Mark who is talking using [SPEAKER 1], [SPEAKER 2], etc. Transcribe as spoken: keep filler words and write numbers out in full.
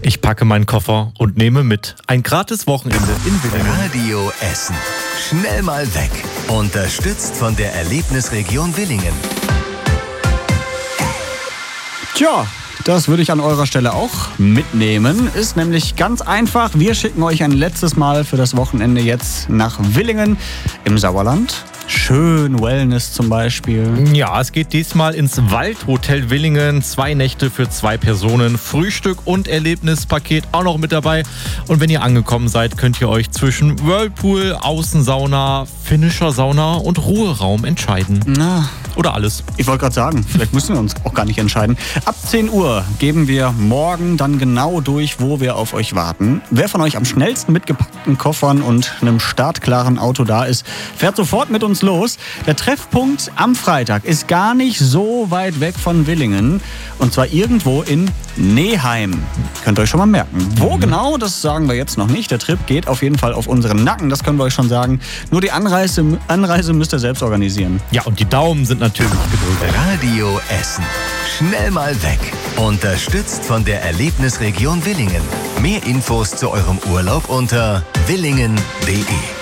[SPEAKER 1] Ich packe meinen Koffer und nehme mit. Ein gratis Wochenende in Willingen.
[SPEAKER 2] Radio Essen. Schnell mal weg. Unterstützt von der Erlebnisregion Willingen.
[SPEAKER 3] Tja, das würde ich an eurer Stelle auch mitnehmen. Ist nämlich ganz einfach. Wir schicken euch ein letztes Mal für das Wochenende jetzt nach Willingen im Sauerland. Schön Wellness zum Beispiel.
[SPEAKER 1] Ja, es geht diesmal ins Waldhotel Willingen. Zwei Nächte für zwei Personen. Frühstück und Erlebnispaket auch noch mit dabei. Und wenn ihr angekommen seid, könnt ihr euch zwischen Whirlpool, Außensauna, finnischer Sauna und Ruheraum entscheiden.
[SPEAKER 3] Na,
[SPEAKER 1] oder alles.
[SPEAKER 3] Ich wollte gerade sagen, vielleicht müssen wir uns auch gar nicht entscheiden. Ab zehn Uhr geben wir morgen dann genau durch, wo wir auf euch warten. Wer von euch am schnellsten mit gepackten Koffern und einem startklaren Auto da ist, fährt sofort mit uns los. Der Treffpunkt am Freitag ist gar nicht so weit weg von Willingen. Und zwar irgendwo in Neheim. Könnt ihr euch schon mal merken. Wo genau, das sagen wir jetzt noch nicht. Der Trip geht auf jeden Fall auf unseren Nacken, das können wir euch schon sagen. Nur die Anreise, Anreise müsst ihr selbst organisieren.
[SPEAKER 1] Ja, und die Daumen sind natürlich gedrückt.
[SPEAKER 2] Radio Essen. Schnell mal weg. Unterstützt von der Erlebnisregion Willingen. Mehr Infos zu eurem Urlaub unter willingen punkt de.